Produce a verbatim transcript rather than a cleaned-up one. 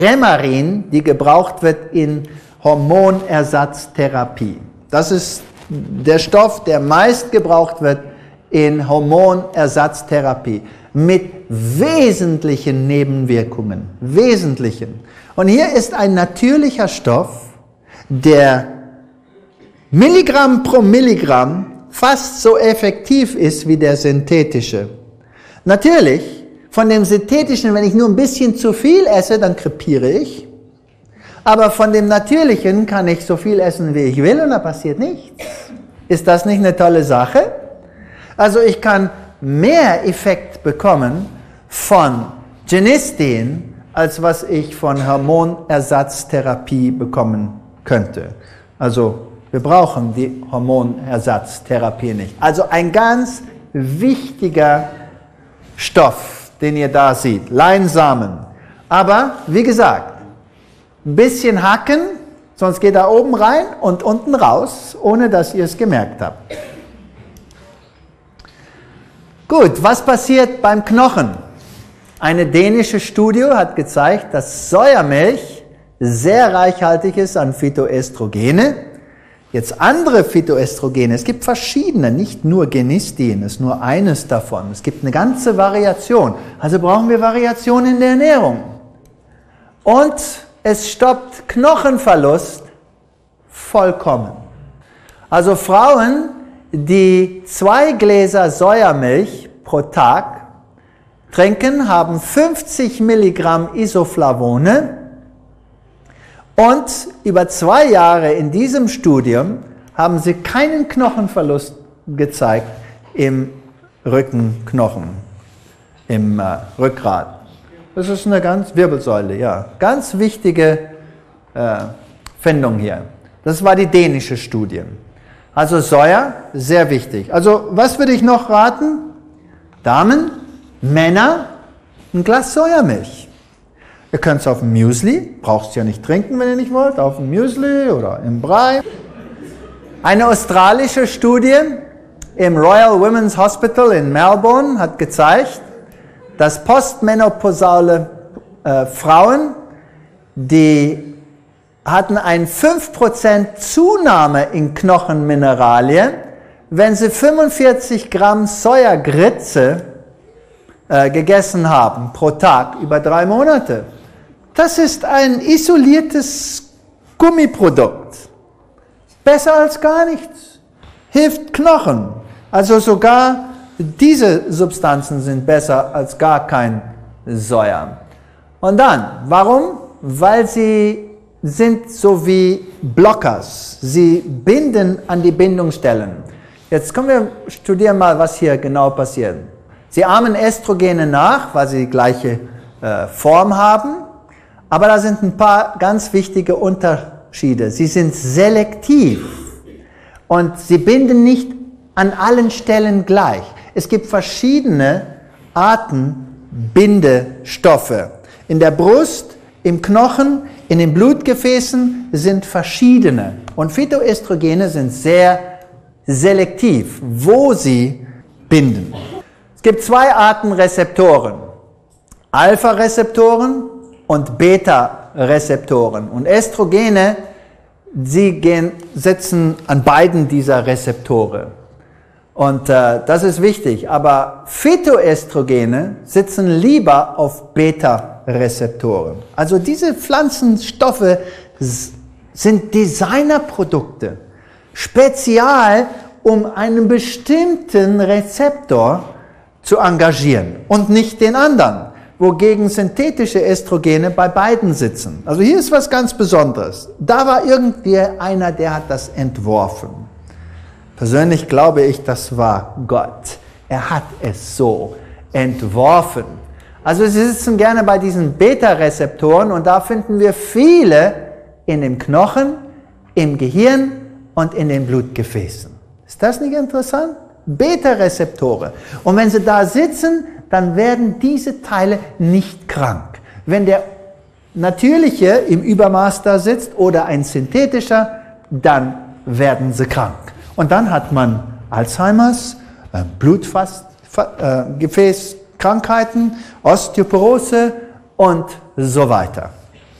Premarin, die gebraucht wird in Hormonersatztherapie. Das ist der Stoff, der meist gebraucht wird in Hormonersatztherapie mit wesentlichen Nebenwirkungen. Wesentlichen. Und hier ist ein natürlicher Stoff, der Milligramm pro Milligramm fast so effektiv ist wie der synthetische. Natürlich, von dem synthetischen, wenn ich nur ein bisschen zu viel esse, dann krepiere ich. Aber von dem natürlichen kann ich so viel essen, wie ich will, und da passiert nichts. Ist das nicht eine tolle Sache? Also ich kann mehr Effekt bekommen von Genistin, als was ich von Hormonersatztherapie bekommen könnte. Also wir brauchen die Hormonersatztherapie nicht. Also ein ganz wichtiger Stoff, den ihr da seht, Leinsamen. Aber wie gesagt, ein bisschen hacken, sonst geht er oben rein und unten raus, ohne dass ihr es gemerkt habt. Gut, was passiert beim Knochen? Eine dänische Studie hat gezeigt, dass Sojamilch sehr reichhaltig ist an Phytoestrogene. Jetzt andere Phytoestrogene, es gibt verschiedene, nicht nur Genistin, ist nur eines davon. Es gibt eine ganze Variation. Also brauchen wir Variation in der Ernährung. Und es stoppt Knochenverlust vollkommen. Also Frauen, die zwei Gläser Sojamilch pro Tag trinken, haben fünfzig Milligramm Isoflavone. Und über zwei Jahre in diesem Studium haben sie keinen Knochenverlust gezeigt im Rückenknochen, im äh, Rückgrat. Das ist eine ganz Wirbelsäule, ja. Ganz wichtige äh, Findung hier. Das war die dänische Studie. Also Soja, sehr wichtig. Also was würde ich noch raten? Damen, Männer, ein Glas Sojamilch. Ihr könnt es auf dem Müsli, braucht es ja nicht trinken, wenn ihr nicht wollt, auf dem Müsli oder im Brei. Eine australische Studie im Royal Women's Hospital in Melbourne hat gezeigt, dass postmenopausale äh, Frauen, die hatten eine fünf Prozent Zunahme in Knochenmineralien, wenn sie fünfundvierzig Gramm Sojagritze äh, gegessen haben pro Tag über drei Monate. Das ist ein isoliertes Gummiprodukt. Besser als gar nichts. Hilft Knochen. Also sogar diese Substanzen sind besser als gar kein Soja. Und dann, warum? Weil sie sind so wie Blockers. Sie binden an die Bindungsstellen. Jetzt kommen wir studieren mal, was hier genau passiert. Sie ahmen Estrogene nach, weil sie die gleiche äh, Form haben. Aber da sind ein paar ganz wichtige Unterschiede. Sie sind selektiv und sie binden nicht an allen Stellen gleich. Es gibt verschiedene Arten Bindestoffe. In der Brust, im Knochen, in den Blutgefäßen sind verschiedene. Und Phytoestrogene sind sehr selektiv, wo sie binden. Es gibt zwei Arten Rezeptoren. Alpha-Rezeptoren und Beta-Rezeptoren. Und Estrogene, sie gehen, sitzen an beiden dieser Rezeptoren. Und äh, das ist wichtig. Aber Phytoestrogene sitzen lieber auf Beta-Rezeptoren. Also diese Pflanzenstoffe sind Designerprodukte. Spezial, um einen bestimmten Rezeptor zu engagieren und nicht den anderen. Wogegen synthetische Estrogene bei beiden sitzen. Also hier ist was ganz Besonderes. Da war irgendwie einer, der hat das entworfen. Persönlich glaube ich, das war Gott. Er hat es so entworfen. Also sie sitzen gerne bei diesen Beta-Rezeptoren und da finden wir viele in dem Knochen, im Gehirn und in den Blutgefäßen. Ist das nicht interessant? Beta-Rezeptoren. Und wenn sie da sitzen, dann werden diese Teile nicht krank. Wenn der natürliche im Übermaß da sitzt oder ein synthetischer, dann werden sie krank. Und dann hat man Alzheimers, äh, Blutgefäßkrankheiten, Osteoporose und so weiter.